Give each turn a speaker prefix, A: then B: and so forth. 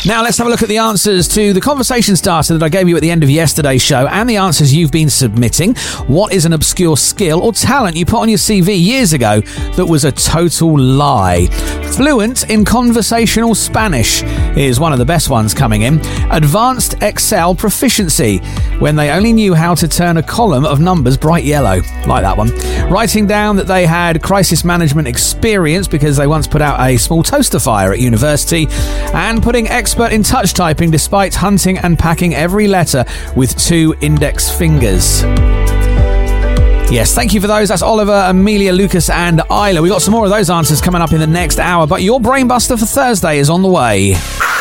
A: Now let's have a look at the answers to the conversation starter that I gave you at the end of yesterday's show and the answers you've been submitting. What is an obscure skill or talent you put on your CV years ago that was a total lie? Fluent in conversational Spanish is one of the best ones coming in. Advanced Excel proficiency, when they only knew how to turn a column of numbers bright yellow. Like that one. Writing down that they had crisis management experience because they once put out a small toaster fire at university. And putting expert in touch typing despite hunting and packing every letter with 2 index fingers. Yes, thank you for those. That's Oliver, Amelia, Lucas and Isla. We've got some more of those answers coming up in the next hour, but your Brainbuster for Thursday is on the way.